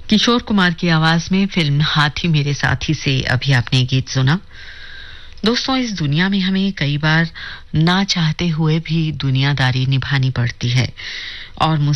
किशोर कुमार की आवाज में फिल्म हाथी मेरे साथी से अभी आपने गीत सुना। दोस्तों, इस दुनिया में हमें कई बार ना चाहते हुए भी दुनियादारी निभानी पड़ती है और